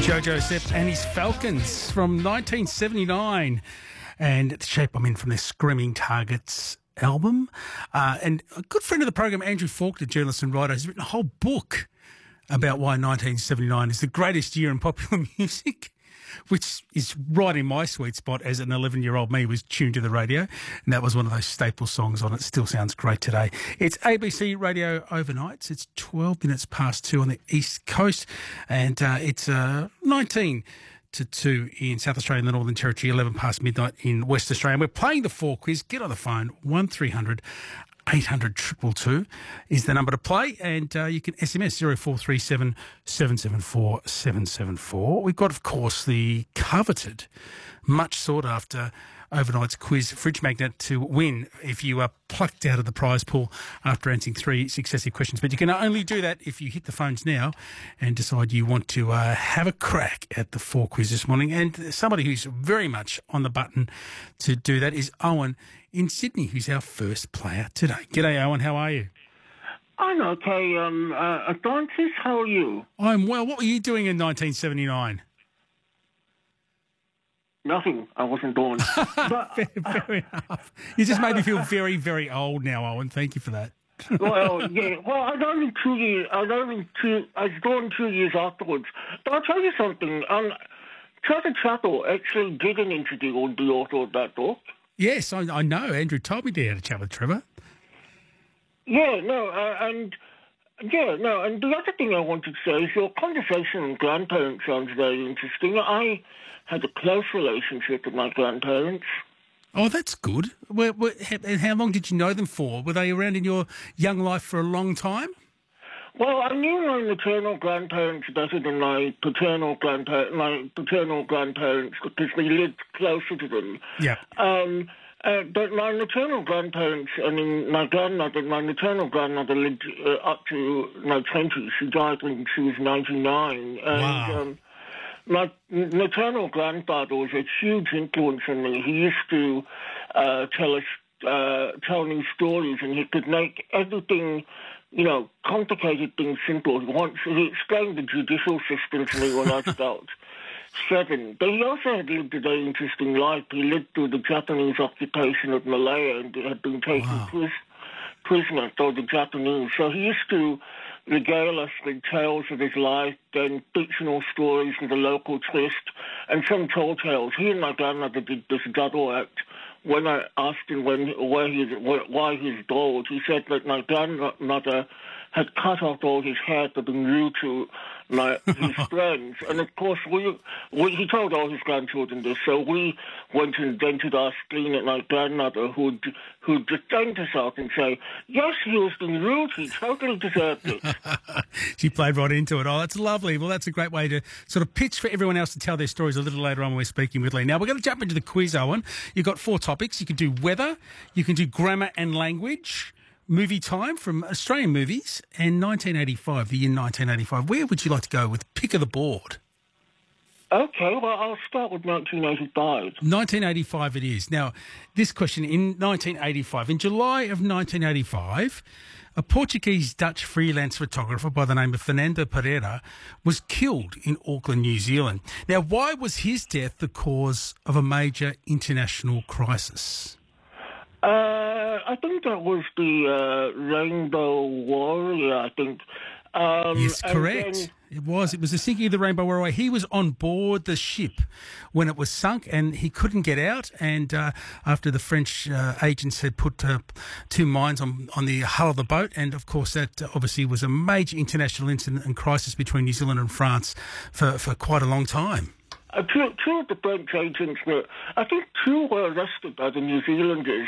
Jojo Sepp and his Falcons from 1979, and The Shape I'm In from their Screaming Targets album. And a good friend of the program, Andrew Faulkner, journalist and writer, has written a whole book about why 1979 is the greatest year in popular music, which is right in my sweet spot as an 11-year-old me was tuned to the radio, and that was one of those staple songs on it. Still sounds great today. It's ABC Radio Overnights. It's 12 minutes past 2 on the East Coast, and it's 19 to 2 in South Australia and the Northern Territory, 11 past midnight in West Australia. And we're playing the 4 quiz. Get on the phone, 1300 800 222 is the number to play, and you can SMS 0437 774 774. We've got, of course, the coveted, much sought after Overnight's quiz fridge magnet to win if you are plucked out of the prize pool after answering 3 successive questions. But you can only do that if you hit the phones now and decide you want to have a crack at the 4 quiz this morning. And somebody who's very much on the button to do that is Owen in Sydney, who's our first player today. G'day, Owen. How are you? I'm okay, Francis. How are you? I'm well. What were you doing in 1979? Nothing. I wasn't born. But, fair enough. You just made me feel very, very old now, Owen. Thank you for that. Well, yeah. Well, I was born 2 years afterwards. But I'll tell you something. Trevor Chappell actually did an interview with the author of that book. Yes, I know. Andrew told me to have a chat with Trevor. And the other thing I wanted to say is your conversation with grandparents sounds very interesting. I had a close relationship with my grandparents. Oh, that's good. And how long did you know them for? Were they around in your young life for a long time? Well, I knew my maternal grandparents better than my paternal grandparents because we lived closer to them. Yeah. But my maternal grandparents, my maternal grandmother lived up to my 20s. She died when she was 99. And, wow. My maternal grandfather was a huge influence on me. He used to tell me stories, and he could make everything, complicated things simple. Once he explained the judicial system to me when I was about 7. But he also had lived a very interesting life. He lived through the Japanese occupation of Malaya and had been taken prisoner by the Japanese. So he used to regale us with tales of his life and fictional stories with a local twist and some tall tales. He and my grandmother did this double act. When I asked him why he was bald, he said that my grandmother had cut off all his hair to be rude to his friends. And, of course, he told all his grandchildren this, so we went and vented our spleen at my grandmother, who'd defend herself and say, yes, he was being rude, he totally deserved it. She played right into it. Oh, that's lovely. Well, that's a great way to sort of pitch for everyone else to tell their stories a little later on when we're speaking with Lee. Now, we're going to jump into the quiz, Owen. You've got 4 topics. You can do weather, you can do grammar and language, movie time from Australian movies, and 1985, the year 1985. Where would you like to go with pick of the board? Okay, well, I'll start with 1985. 1985 it is. Now, this question, in 1985, in July of 1985, a Portuguese-Dutch freelance photographer by the name of Fernando Pereira was killed in Auckland, New Zealand. Now, why was his death the cause of a major international crisis? I think that was the Rainbow Warrior, I think. Yes, correct. It was the sinking of the Rainbow Warrior. He was on board the ship when it was sunk, and he couldn't get out. And after the French agents had put 2 mines on the hull of the boat, and of course that obviously was a major international incident and crisis between New Zealand and France for quite a long time. Two of the French agents I think 2 were arrested by the New Zealanders,